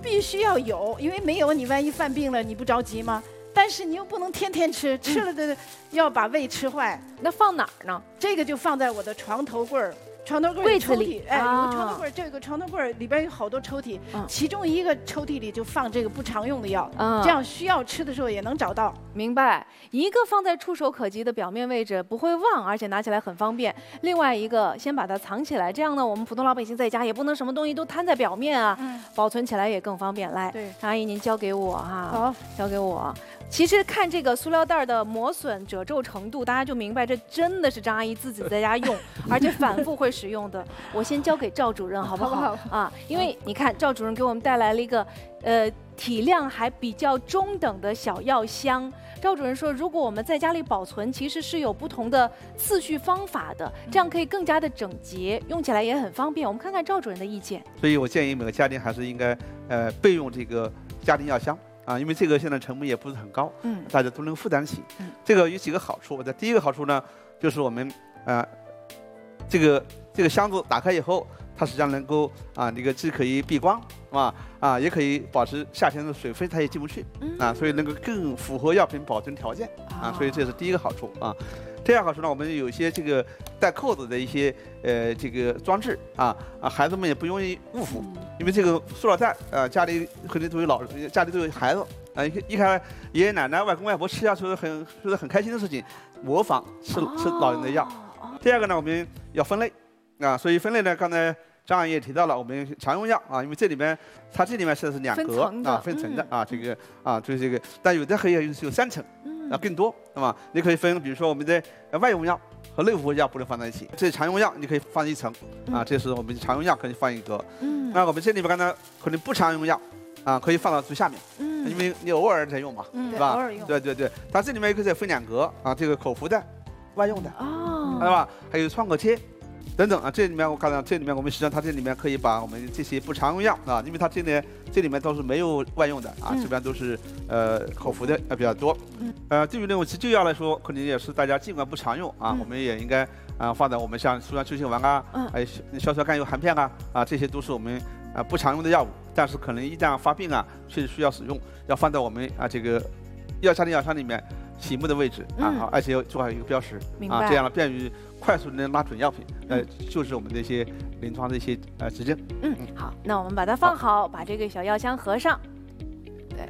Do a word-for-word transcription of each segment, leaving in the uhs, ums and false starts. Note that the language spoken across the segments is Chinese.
必须要有，因为没有你万一犯病了，你不着急吗？但是你又不能天天吃，吃了的要把胃吃坏。 那放哪儿呢？ 这个就放在我的床头柜儿。床头柜柜子里， 哎，有个床头柜，这个床头柜里边有好多抽屉，其中一个抽屉里就放这个不常用的药，这样需要吃的时候也能找到。 明白，一个放在触手可及的表面位置，不会忘，而且拿起来很方便；另外一个先把它藏起来，这样呢，我们普通老百姓在家也不能什么东西都摊在表面啊，保存起来也更方便。来，张阿姨您交给我哈， 好， 交给我。其实看这个塑料袋的磨损褶皱程度，大家就明白这真的是张阿姨自己在家用，而且反复会使用的。我先交给赵主任好不好？好好啊，因为你看赵主任给我们带来了一个呃体量还比较中等的小药箱。赵主任说，如果我们在家里保存，其实是有不同的次序方法的，这样可以更加的整洁，用起来也很方便。我们看看赵主任的意见。 所以我建议每个家庭还是应该呃备用这个家庭药箱。啊，因为这个现在成本也不是很高，嗯，大家都能负担起。嗯，这个有几个好处。的第一个好处呢，就是我们啊、呃，这个这个箱子打开以后，它实际上能够啊，这个既可以避光，是吧？啊，也可以保持夏天的水分它也进不去，啊，所以能够更符合药品保存条件啊，所以这是第一个好处啊。第二个好处呢，我们有一些这个带扣子的一些呃这个装置啊啊，孩子们也不容易误服，因为这个塑料袋啊，家里肯定都有老人，家里都有孩子啊，一一看爷爷奶奶、外公外婆吃下去是很是很开心的事情，模仿吃吃老人的药。第二个呢，我们要分类啊，所以分类呢，刚才张阿姨也提到了，我们常用药啊，因为这里面它这里面是是两格啊，分层的啊，这个啊就是这个，但有的可以有三层。啊，更多，那么你可以分，比如说我们的外用药和内服药不能放在一起，这常用药你可以放一层，啊，这是我们常用药可以放一格。嗯，那我们这里边刚才可能不常用药，啊，可以放到最下面，嗯，因为你偶尔在用嘛，嗯，是吧？偶尔用。对对对，它这里面可以分两格啊，这个口服的、外用的，哦，是吧？还有创可贴。等等啊，这里面我看到这里面我们实际上它这里面可以把我们这些不常用药啊，因为它这里这里面都是没有外用的啊，基本上都是呃口服的呃比较多。呃，对于那种急救药来说，可能也是大家尽管不常用啊，我们也应该啊放在我们像舒缓救心丸啊，还有消消甘油含片啊啊，这些都是我们啊不常用的药物，但是可能一旦发病啊，确实需要使用，要放在我们啊这个药家庭药箱里面醒目的位置啊，好，而且要做好一个标识啊，这样呢便于快速能拿准药品，呃，就是我们的一些临床的一些呃指证。 嗯，好，那我们把它放好，把这个小药箱合上，对，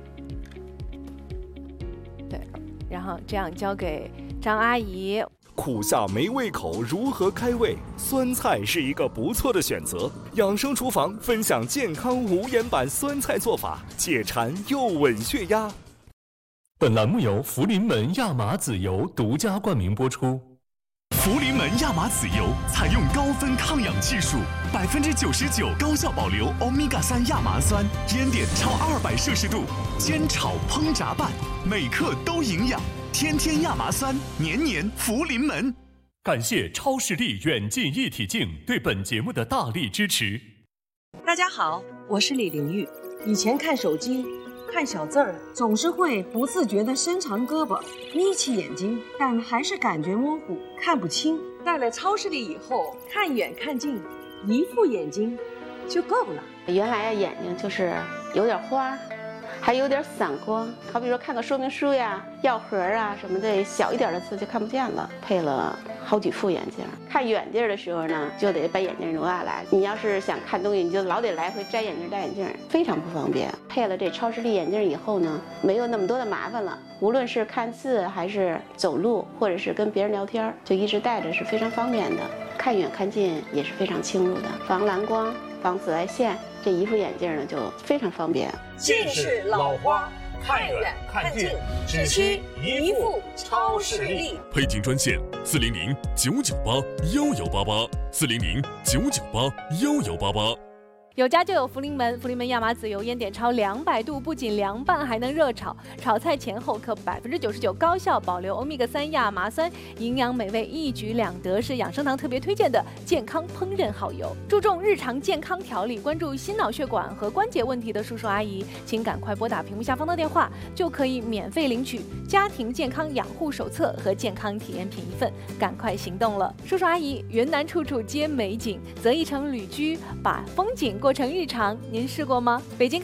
对，然后这样交给张阿姨。 苦夏没胃口，如何开胃？酸菜是一个不错的选择。养生厨房分享健康无盐版酸菜做法，解馋又稳血压。 本栏目由福临门亚麻籽油独家冠名播出。 福临门亚麻籽油采用高分抗氧技术，百分之九十九高效保留欧米伽三亚麻酸，烟点超二百摄氏度，煎炒烹炸拌，每克都营养。天天亚麻酸，年年福临门。 感谢超视力远近一体镜对本节目的大力支持。 大家好，我是李玲玉。以前看手机看小字儿，总是会不自觉地伸长胳膊，眯起眼睛，但还是感觉模糊，看不清。戴了超视力以后，看远看近，一副眼睛就够了。 原来眼睛就是有点花，还有点散光，好比说看个说明书呀、药盒啊什么的，小一点的字就看不见了。配了好几副眼镜，看远地儿的时候呢，就得把眼镜挪下来。你要是想看东西，你就老得来回摘眼镜、戴眼镜，非常不方便。配了这超视力眼镜以后呢，没有那么多的麻烦了。无论是看字，还是走路，或者是跟别人聊天，就一直戴着是非常方便的。看远看近也是非常清楚的，防蓝光、防紫外线。这一副眼镜呢，就非常方便。 近视老花，看远看近，只需一副超视力。 配镜专线：四零零九九八幺幺八八，四零零九九八幺幺八八。 有家就有福临门，福临门亚麻籽油烟点超两百度，不仅凉拌，还能热炒，炒菜前后可百分之九十九高效保留欧米伽三亚麻酸，营养美味一举两得，是养生堂特别推荐的健康烹饪好油。注重日常健康调理，关注心脑血管和关节问题的叔叔阿姨，请赶快拨打屏幕下方的电话，就可以免费领取家庭健康养护手册和健康体验品一份，赶快行动了！叔叔阿姨，云南处处皆美景，择一城旅居，把风景过成日常，您试过吗？北京。